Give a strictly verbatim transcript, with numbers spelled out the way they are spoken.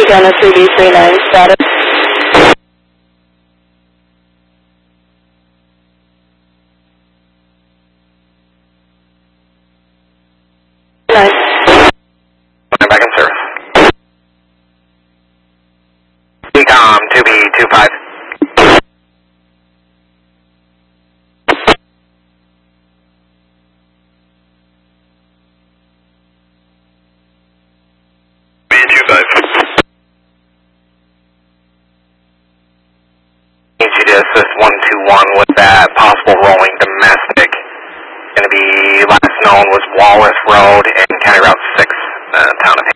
Daytona three B three nine status. Nine. I'm back in service. Ecom two B two five. B two five. Need you to assist one two one with that possible rolling domestic. Going to be last known was Wallace Road and County Route six, uh, town of